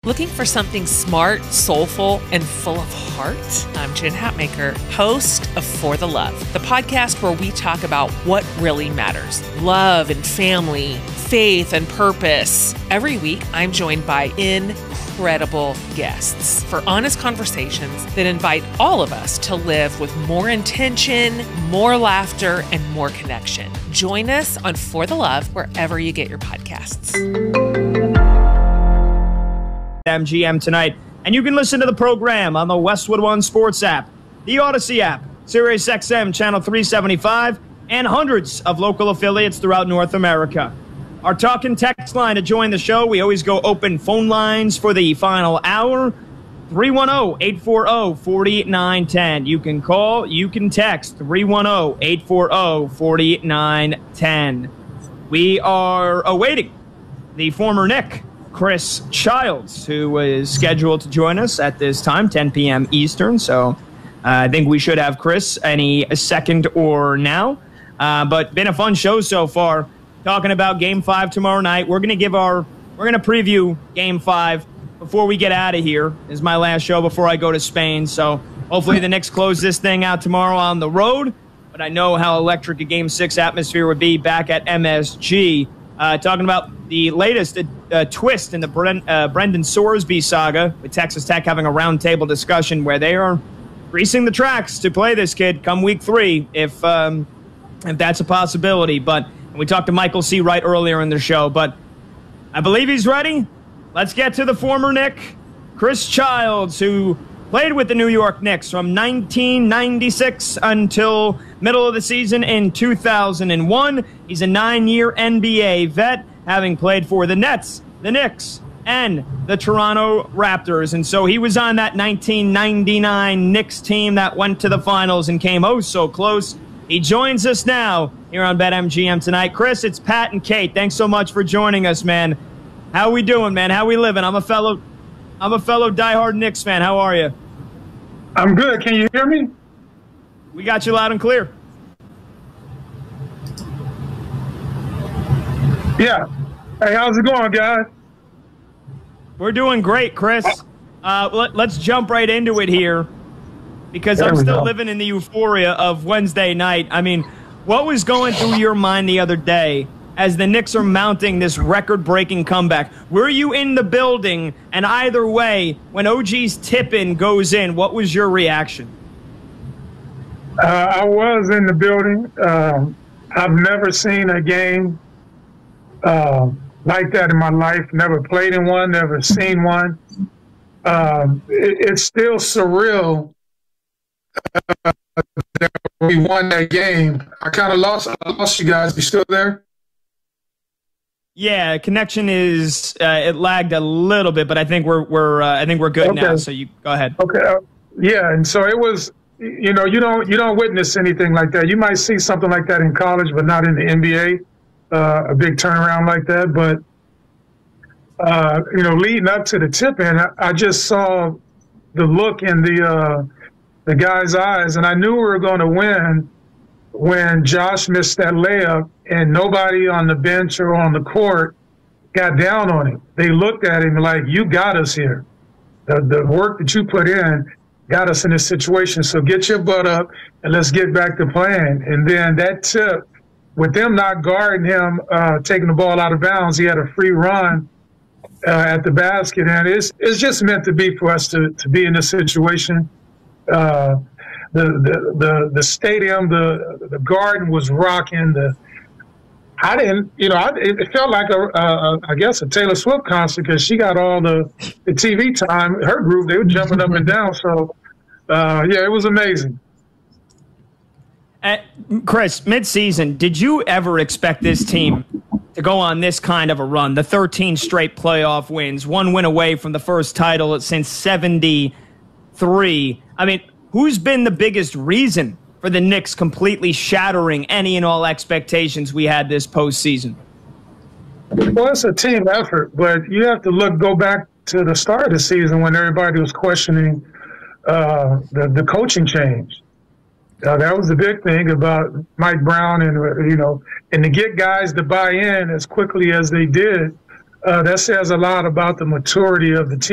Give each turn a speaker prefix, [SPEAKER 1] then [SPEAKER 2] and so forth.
[SPEAKER 1] Looking for something smart, soulful, and full of heart? I'm Jen Hatmaker, host of For the Love, the podcast where we talk about what really matters: love and family, faith and purpose. Every week, I'm joined by incredible guests for honest conversations that invite all of us to live with more intention, more laughter, and more connection. Join us on For the Love wherever you get your podcasts.
[SPEAKER 2] MGM tonight, and you can listen to the program on the Westwood One Sports app, the Odyssey app, Sirius XM channel 375, and hundreds of local affiliates throughout North America. Our talk and text line to join the show, we always go open phone lines for the final hour, 310-840-4910. You can call, you can text, 310-840-4910. We are awaiting the former Knick, Chris Childs, who is scheduled to join us at this time, 10 p.m. Eastern. So I think we should have Chris any second or now. But been a fun show so far. Talking about Game 5 tomorrow night. We're gonna preview Game 5 before we get out of here. This is my last show before I go to Spain. So hopefully the Knicks close this thing out tomorrow on the road. But I know how electric a Game 6 atmosphere would be back at MSG. Talking about the latest twist in the Brendan Sorsby saga, with Texas Tech having a roundtable discussion where they are greasing the tracks to play this kid come week 3, if that's a possibility. But we talked to Michael C. Wright earlier in the show, but I believe he's ready. Let's get to the former Knick, Chris Childs, who played with the New York Knicks from 1996 until middle of the season in 2001. He's a 9-year NBA vet, having played for the Nets, the Knicks, and the Toronto Raptors. And so he was on that 1999 Knicks team that went to the finals and came oh so close. He joins us now here on BetMGM tonight. Chris, it's Pat and Kate. Thanks so much for joining us, man. How we doing, man? How we living? I'm a fellow diehard Knicks fan. How are you?
[SPEAKER 3] I'm good. Can you hear me?
[SPEAKER 2] We got you loud and clear.
[SPEAKER 3] Yeah. Hey, how's it going, guys?
[SPEAKER 2] We're doing great, Chris. Let's jump right into it here, because I'm still living in the euphoria of Wednesday night. I mean, what was going through your mind the other day as the Knicks are mounting this record-breaking comeback? Were you in the building? And either way, when OG's tip-in goes in, what was your reaction?
[SPEAKER 3] I was in the building. I've never seen a game like that in my life. Never played in one, never seen one. It's still surreal that we won that game. I lost you guys. You still there?
[SPEAKER 2] Yeah, connection is it lagged a little bit, but I think we're good now. So you go ahead.
[SPEAKER 3] Okay. Yeah, and so it was. You know, you don't witness anything like that. You might see something like that in college, but not in the NBA. A big turnaround like that, but leading up to the tip-in, I just saw the look in the guy's eyes, and I knew we were going to win when Josh missed that layup, and nobody on the bench or on the court got down on him. They looked at him like, "You got us here. The work that you put in got us in this situation. So get your butt up and let's get back to playing." And then that tip, with them not guarding him, taking the ball out of bounds, he had a free run at the basket, and it's just meant to be for us to be in this situation. The stadium, the garden was rocking. It felt like I guess a Taylor Swift concert, because she got all the TV time. Her group, they were jumping up and down. So it was amazing.
[SPEAKER 2] Chris, midseason, did you ever expect this team to go on this kind of a run? The 13 straight playoff wins, one win away from the first title since '73. I mean, who's been the biggest reason for the Knicks completely shattering any and all expectations we had this postseason?
[SPEAKER 3] Well, it's a team effort, but you have to go back to the start of the season when everybody was questioning the coaching change. That was the big thing about Mike Brown, and to get guys to buy in as quickly as they did, that says a lot about the maturity of the team.